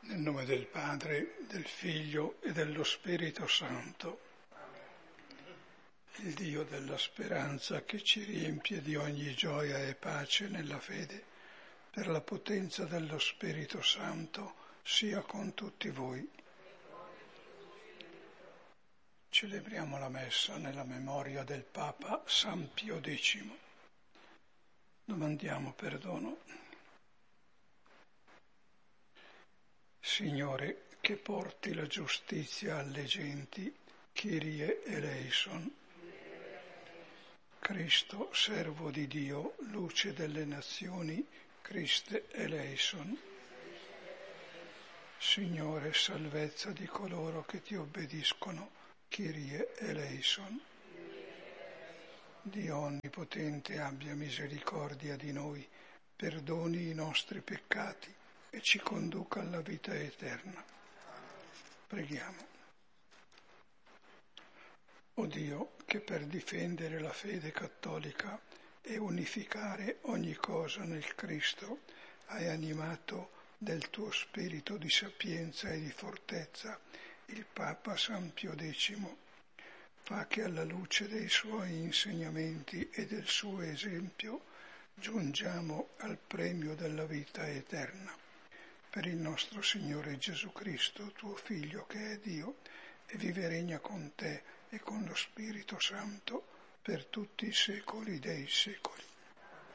Nel nome del Padre, del Figlio e dello Spirito Santo. Il Dio della speranza che ci riempie di ogni gioia e pace nella fede, per la potenza dello Spirito Santo, sia con tutti voi. Celebriamo la Messa nella memoria del Papa San Pio X. Domandiamo perdono. Signore, che porti la giustizia alle genti, Kyrie eleison. Cristo, servo di Dio, luce delle nazioni, Christe eleison. Signore, salvezza di coloro che ti obbediscono, Kyrie eleison. Dio onnipotente abbia misericordia di noi, perdoni i nostri peccati e ci conduca alla vita eterna. Preghiamo. O Dio, che per difendere la fede cattolica e unificare ogni cosa nel Cristo hai animato del tuo spirito di sapienza e di fortezza il Papa San Pio X, fa che alla luce dei suoi insegnamenti e del suo esempio giungiamo al premio della vita eterna. Per il nostro Signore Gesù Cristo, tuo Figlio che è Dio, e vive e regna con te e con lo Spirito Santo per tutti i secoli dei secoli.